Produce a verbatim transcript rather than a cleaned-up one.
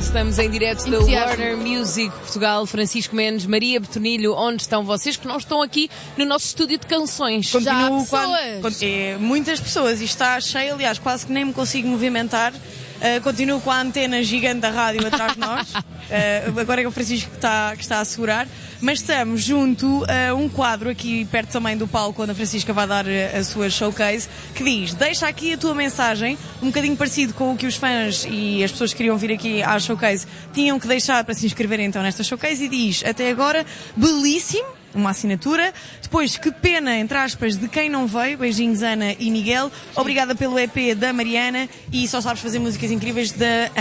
Estamos em direto da Warner Music Portugal. Francisco Mendes, Maria Betonilho, onde estão vocês que não estão aqui no nosso estúdio de canções? Continuo quando, quando, é, muitas pessoas, isto está cheio, aliás, quase que nem me consigo movimentar. Uh, continuo com a antena gigante da rádio atrás de nós. Uh, agora é o Francisco que está, que está a segurar. Mas estamos junto a um quadro aqui perto também do palco, onde a Francisca vai dar a sua showcase, que diz: deixa aqui a tua mensagem, um bocadinho parecido com o que os fãs e as pessoas que queriam vir aqui à showcase tinham que deixar para se inscreverem então nesta showcase, e diz: até agora, belíssimo, uma assinatura. Depois, que pena, entre aspas, de quem não veio. Beijinhos, Ana e Miguel. Obrigada pelo E P da Mariana. E só sabes fazer músicas incríveis da